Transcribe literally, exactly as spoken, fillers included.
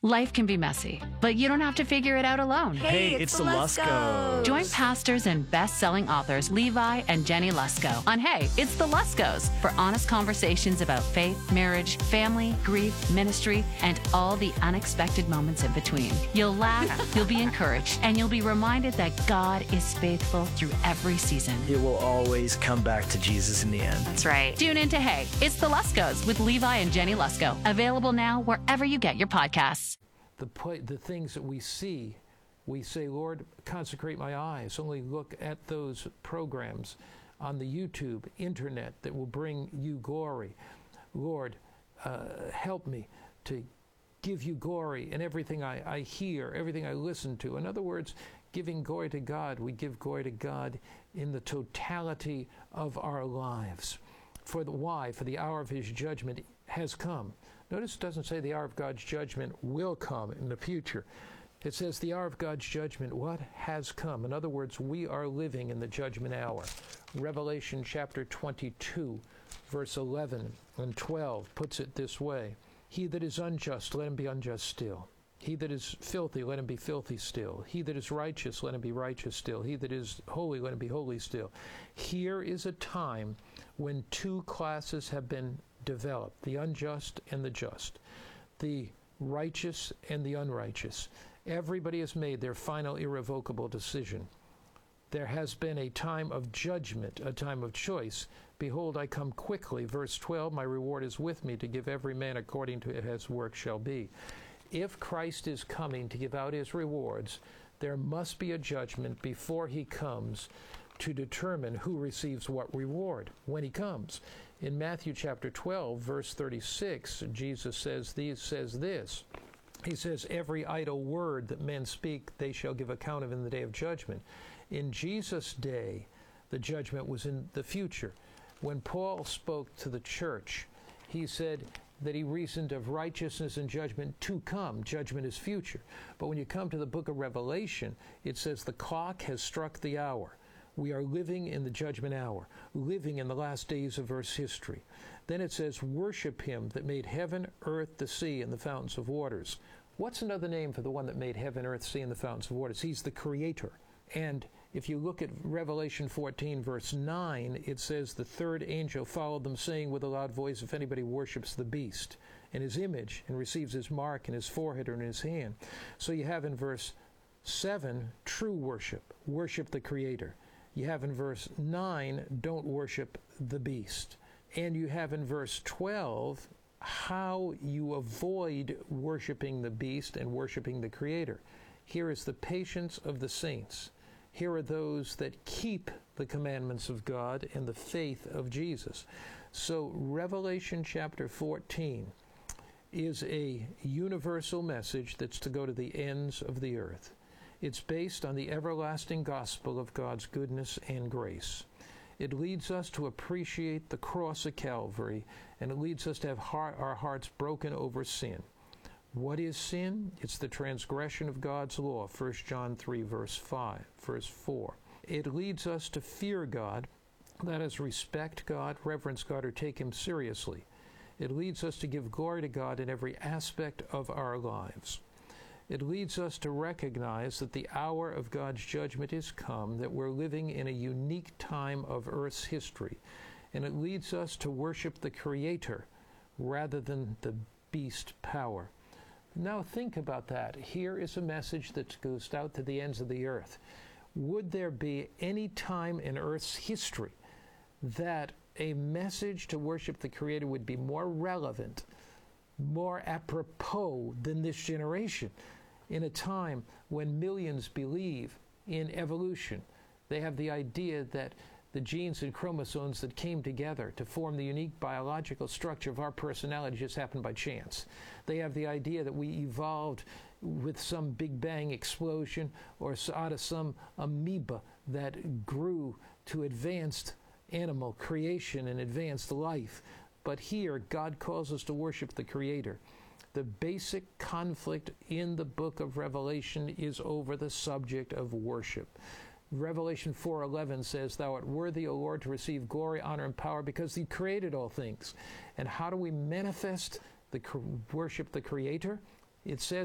Life can be messy, but you don't have to figure it out alone. Hey, it's, it's the Luskos. Join pastors and best-selling authors Levi and Jenny Lusko on Hey, It's the Luskos for honest conversations about faith, marriage, family, grief, ministry, and all the unexpected moments in between. You'll laugh, you'll be encouraged, and you'll be reminded that God is faithful through every season. It will always come back to Jesus in the end. That's right. Tune in to Hey, It's the Luskos with Levi and Jenny Lusko. Available now wherever you get your podcasts. The, the things that we see, we say, Lord, consecrate my eyes. Only look at those programs on the YouTube, internet that will bring you glory. Lord, uh, help me to give you glory in everything I, I hear, everything I listen to. In other words, giving glory to God, we give glory to God in the totality of our lives. For the why? For the hour of his judgment has come. Notice it doesn't say the hour of God's judgment will come in the future. It says the hour of God's judgment, what has come? In other words, we are living in the judgment hour. Revelation chapter twenty-two, verse eleven and twelve puts it this way. He that is unjust, let him be unjust still. He that is filthy, let him be filthy still. He that is righteous, let him be righteous still. He that is holy, let him be holy still. Here is a time when two classes have been developed, the unjust and the just, the righteous and the unrighteous. Everybody has made their final irrevocable decision. There has been a time of judgment, a time of choice. Behold, I come quickly. Verse twelve, my reward is with me to give every man according to his work shall be. If Christ is coming to give out his rewards, there must be a judgment before he comes to determine who receives what reward when he comes. In Matthew chapter twelve, verse thirty-six, Jesus says, these, says this. He says, every idle word that men speak, they shall give account of in the day of judgment. In Jesus' day, the judgment was in the future. When Paul spoke to the church, he said that he reasoned of righteousness and judgment to come. Judgment is future. But when you come to the book of Revelation, it says the clock has struck the hour. We are living in the judgment hour, living in the last days of earth's history. Then it says, worship him that made heaven, earth, the sea, and the fountains of waters. What's another name for the one that made heaven, earth, sea, and the fountains of waters? He's the creator. And if you look at Revelation fourteen, verse nine, it says, the third angel followed them, saying with a loud voice, if anybody worships the beast and his image and receives his mark in his forehead or in his hand. So you have in verse seven, true worship, worship the creator. You have in verse nine, don't worship the beast. And you have in verse twelve, how you avoid worshiping the beast and worshiping the creator. Here is the patience of the saints. Here are those that keep the commandments of God and the faith of Jesus. So Revelation chapter fourteen is a universal message that's to go to the ends of the earth. It's based on the everlasting gospel of God's goodness and grace. It leads us to appreciate the cross of Calvary, and it leads us to have heart, our hearts broken over sin. What is sin? It's the transgression of God's law, First John three, verse five, verse four. It leads us to fear God, that is, respect God, reverence God, or take him seriously. It leads us to give glory to God in every aspect of our lives. It leads us to recognize that the hour of God's judgment is come, that we're living in a unique time of earth's history. And it leads us to worship the Creator rather than the beast power. Now think about that. Here is a message that goes out to the ends of the earth. Would there be any time in earth's history that a message to worship the Creator would be more relevant, more apropos than this generation? In a time when millions believe in evolution, they have the idea that the genes and chromosomes that came together to form the unique biological structure of our personality just happened by chance. They have the idea that we evolved with some Big Bang explosion or out of some amoeba that grew to advanced animal creation and advanced life. But here, God calls us to worship the Creator. The basic conflict in the book of Revelation is over the subject of worship. Revelation four eleven says, thou art worthy, O Lord, to receive glory, honor, and power, because he created all things. And how do we manifest the worship the Creator? It says